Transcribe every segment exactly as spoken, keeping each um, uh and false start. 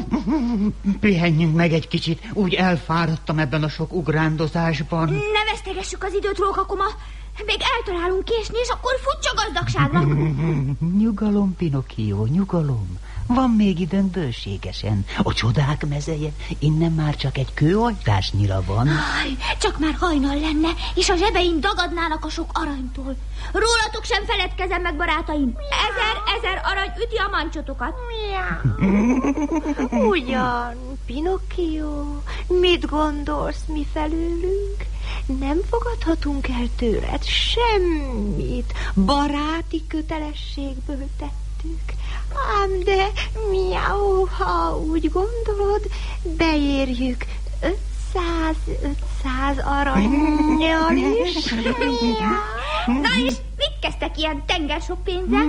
Pihenjünk meg egy kicsit, úgy elfáradtam ebben a sok ugrándozásban. Ne vesztegessük az időt, rókakoma. Még eltalálunk késni, és akkor futsz a gazdagságnak. Nyugalom, Pinocchio, nyugalom. Van még időnk bőségesen. A csodák mezeje innen már csak egy kőajtásnyira van. Aj, csak már hajnal lenne, és a zsebeim dagadnának a sok aranytól. Rólatok sem feledkezem meg, barátaim. Ezer-ezer arany üti a mancsotokat. Ugyan, Pinocchio, mit gondolsz mi felőlünk? Nem fogadhatunk el tőled semmit. Baráti kötelességből tettük. Ám de, miau, ha úgy gondolod, beérjük ötszáz, ötszáz arannyal is. Na és mit kezdtek ilyen tenger sok pénzzel?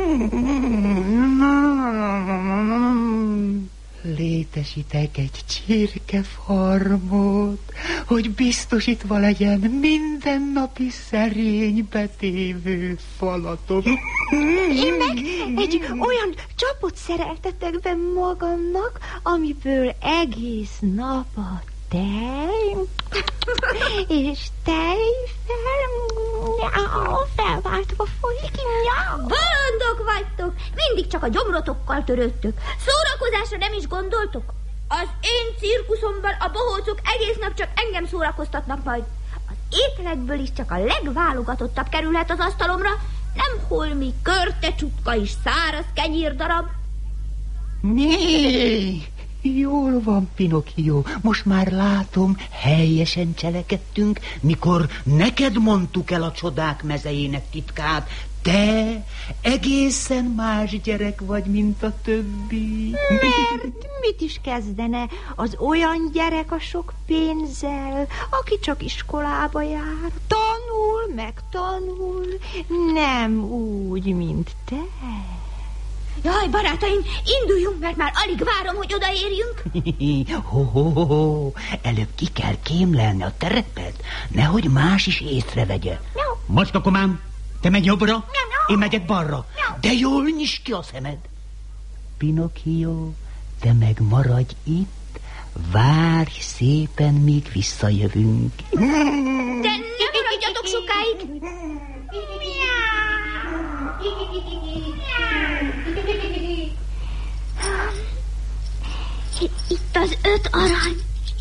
Létesítek egy csirkefarmot, hogy biztosítva legyen mindennapi szerény betévő falatom. Én meg egy olyan csapot szereltetek be magamnak, amiből egész nap a tej és tejfel felváltva folyik. Bolondok vagytok, mindig csak a gyomrotokkal törődtök. Szórakozásra nem is gondoltok? Az én cirkuszomban a bohócok egész nap csak engem szórakoztatnak majd. Az ételekből is csak a legválogatottabb kerülhet az asztalomra, nem holmi körte csutka és száraz kenyérdarab. Né, jól van, Pinocchio, most már látom, helyesen cselekedtünk, mikor neked mondtuk el a csodák mezejének titkát. Te egészen más gyerek vagy, mint a többi. Mert mit is kezdene az olyan gyerek a sok pénzzel, aki csak iskolába jár, tanul, meg tanul, nem úgy, mint te. Jaj, barátaim, induljunk, mert már alig várom, hogy odaérjünk. ho, ho, ho, ho. Előbb ki kell kémlelni a terepet, nehogy más is észrevegye. No. Macskakomám, te megy jobbra, no, no. Én megyek balra. No. De jól nyisd ki a szemed. Pinocchio, te meg maradj itt, várj szépen, míg visszajövünk. De ne maradjatok sokáig. Itt az öt arany.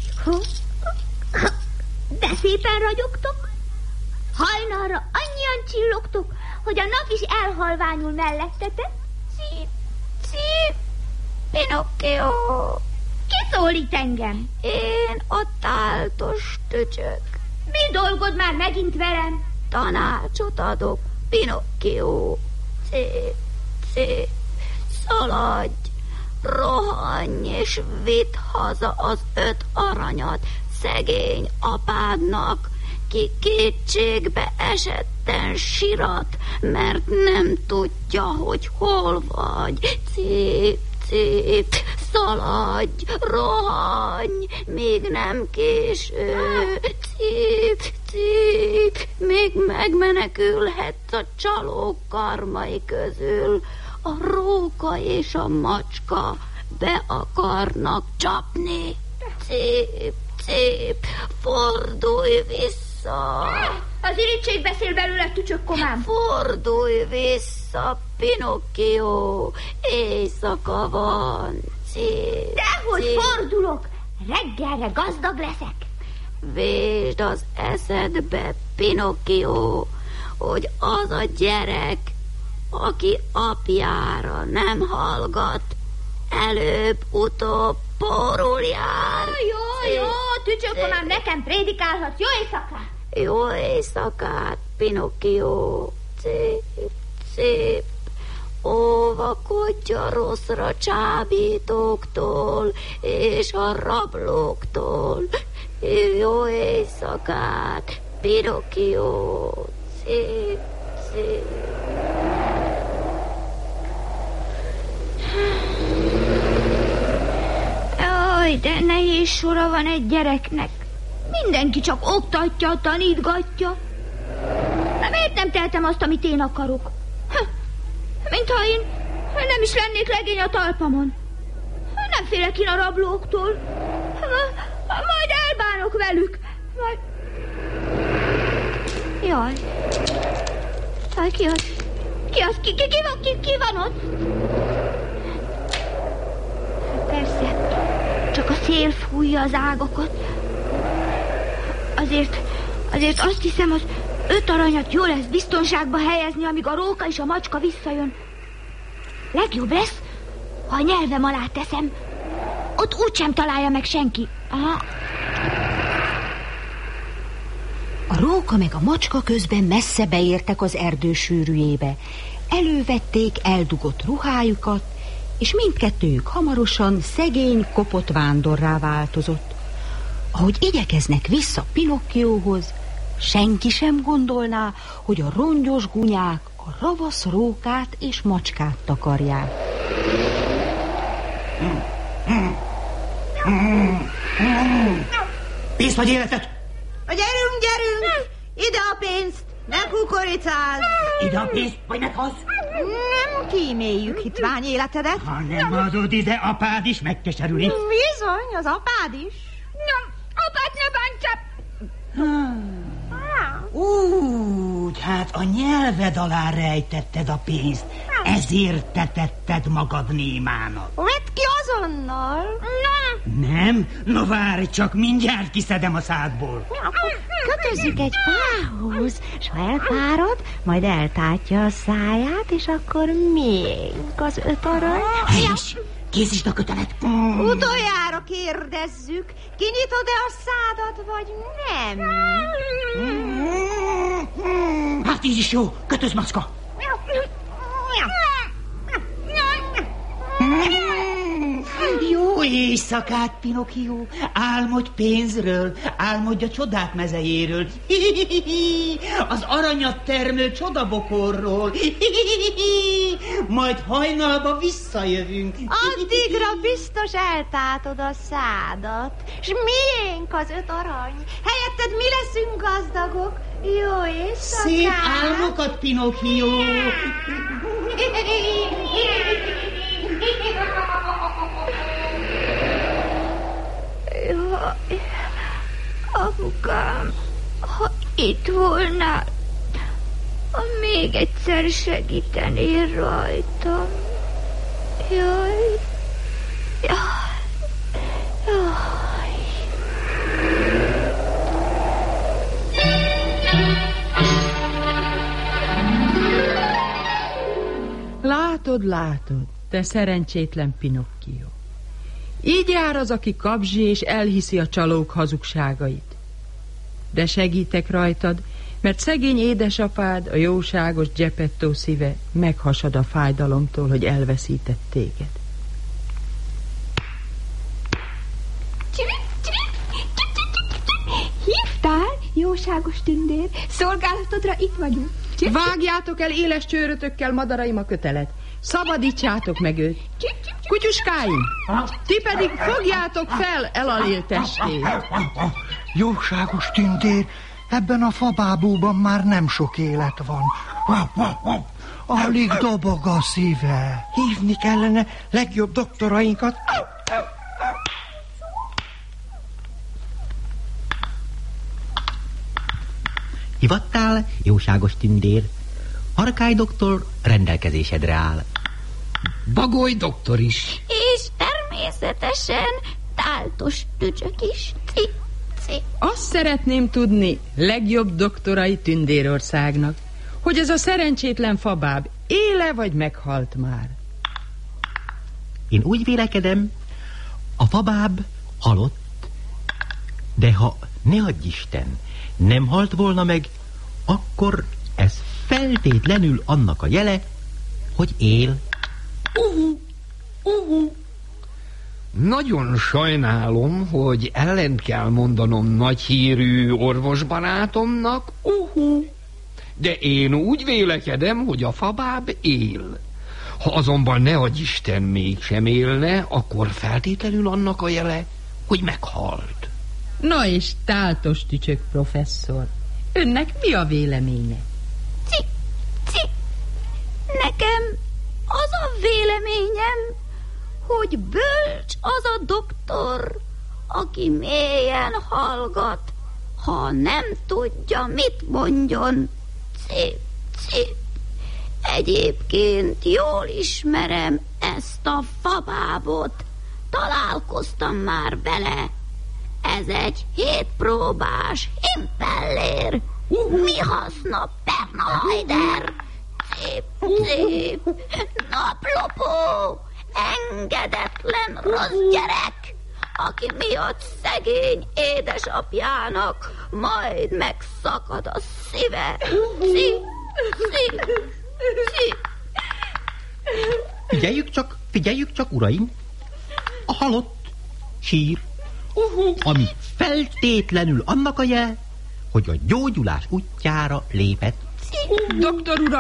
De szépen ragyogtok. Hajnalra annyian csillogtok, hogy a nap is elhalványul mellettetek. Szép, szép, Pinocchio. Ki szólít engem? Én a táltos tücsök. Mi dolgod már megint velem? Tanácsot adok, Pinocchio. Szép, szép, szaladj, rohanj és vidd haza az öt aranyat szegény apádnak, ki kétségbe esetten sirat, mert nem tudja, hogy hol vagy. Szép, szép, szaladj, rohanj, még nem késő. Szép, szép, még megmenekülhetsz a csalók karmai közül. A róka és a macska be akarnak csapni. Szép, szép, fordulj vissza. Az irítség beszél belőle, tücsökkomám. Fordulj vissza, Pinocchio, éjszaka van. Szép, dehogy szép. Fordulok, reggelre gazdag leszek. Vésd az eszedbe, Pinocchio, hogy az a gyerek, aki apjára nem hallgat, előbb-utóbb pórul jár. Jó, jó, tücsökkomám, nekem prédikálhatsz. Jó éjszakát! Jó éjszakát, Pinocchio. Szép, szép. Óvakodj a rosszra csábítóktól és a rablóktól. Jó éjszakát, Pinocchio. Szép, szép. Jaj, de nehéz sora van egy gyereknek. Mindenki csak oktatja, tanítgatja. De miért nem teltem azt, amit én akarok? Mintha én nem is lennék legény a talpamon. Nem félek én a rablóktól. Majd elbánok velük. Majd... Jaj. Jaj, ki az? Ki az? Ki, ki, ki, van, ki, ki van ott? Persze, csak a szél fújja az ágakat. Azért, azért azt hiszem, az öt aranyat jó lesz biztonságba helyezni, amíg a róka és a macska visszajön. Legjobb lesz, ha a nyelvem alá teszem. Ott úgysem találja meg senki. Aha. A róka meg a macska közben messze beértek az erdő sűrűjébe. Elővették eldugott ruhájukat, és mindkettőjük hamarosan szegény, kopott vándorrá változott. Ahogy igyekeznek vissza Pinokkióhoz, senki sem gondolná, hogy a rongyos gunyák a ravasz rókát és macskát takarják. Pénzt vagy életet! Gyerünk, gyerünk! Ide a pénzt! Ne kukoricázz! Ide a pénzt, vagy meghalsz! Nem kíméljük hitvány életedet. Ha nem adod ide, apád is megkeserüli. Bizony, az apád is. Nem, apát ne bántsa! Úgy, hát a nyelved alá rejtetted a pénzt. Ezért te tetted magad némának. Vedd ki azonnal. Nem. Nem? No várj csak, mindjárt kiszedem a szádból. Kötözzük egy fához, s ha elfárad, majd eltátja a száját, és akkor még az öt arany. Helyes! Készítsd a kötelet. Utoljára kérdezzük, kinyitod-e a szádat, vagy nem? Hát így is jó, kötözd, macska. Jó éjszakát, Pinokkió! Álmodj pénzről, álmodj a csodák mezejéről, az aranyat termő csodabokorról, majd hajnalba visszajövünk. Addigra biztos eltátod a szádat, s miénk az öt arany. Helyetted mi leszünk gazdagok. Jó éjszakát! Szép álmokat, Pinokkió! Jaj, apukám, ha itt volnál, ha még egyszer segítenél rajtam. Jaj, jaj, jaj. Látod, látod, te szerencsétlen Pinokkió. Így jár az, aki kapzsi és elhiszi a csalók hazugságait. De segítek rajtad, mert szegény édesapád, a jóságos Geppetto szíve meghasad a fájdalomtól, hogy elveszített téged. Hívtál, jóságos tündér? Szolgálatodra itt vagyunk. Vágjátok el éles csőrötökkel, madaraim, a kötelet. Szabadítsátok meg őt. Kutyuskáim, ti pedig fogjátok fel Elalil testét. Jóságos tündér, ebben a fabábúban már nem sok élet van. Alig dobog a szíve. Hívni kellene legjobb doktorainkat. Hivattál, jóságos tündér? Harkály doktor rendelkezésedre áll. Bagoly doktor is. És természetesen táltos tücsök is. Ci, ci. Azt szeretném tudni, legjobb doktorai Tündérországnak, hogy ez a szerencsétlen fabáb éle vagy meghalt már. Én úgy vélekedem, a fabáb halott, de ha ne adj Isten, nem halt volna meg, akkor ez feltétlenül annak a jele, hogy él. Uhu, uhu. Nagyon sajnálom, hogy ellent kell mondanom nagyhírű orvosbarátomnak, uhu. De én úgy vélekedem, hogy a fabáb él. Ha azonban ne adj Isten mégsem élne, akkor feltétlenül annak a jele, hogy meghalt. Na és táltos tücsök professzor, önnek mi a véleménye? Ci, ci. Nekem az a véleményem, hogy bölcs az a doktor, aki mélyen hallgat, ha nem tudja, mit mondjon. Szép, szép. Egyébként jól ismerem ezt a fabábot. Találkoztam már vele. Ez egy hétpróbás impellér. Mi haszna, Bernhajder? Szép, szép. Naplopó, engedetlen rossz gyerek, aki miatt szegény édesapjának majd megszakad a szíve. Szép, szép, szép. Figyeljük csak, figyeljük csak, uraim! A halott sír, ami feltétlenül annak a jel, hogy a gyógyulás útjára lépett. Doktor uram!